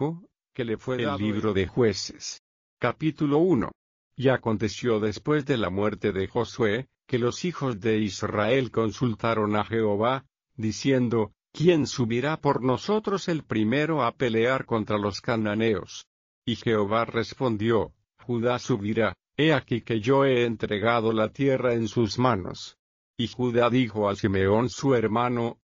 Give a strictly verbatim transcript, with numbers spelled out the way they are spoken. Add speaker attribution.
Speaker 1: dijo, que le fue dado el libro de Jueces. Capítulo uno. Y aconteció después de la muerte de Josué, que los hijos de Israel consultaron a Jehová, diciendo, ¿quién subirá por nosotros el primero a pelear contra los cananeos? Y Jehová respondió, Judá subirá, he aquí que yo he entregado la tierra en sus manos. Y Judá dijo a Simeón su hermano,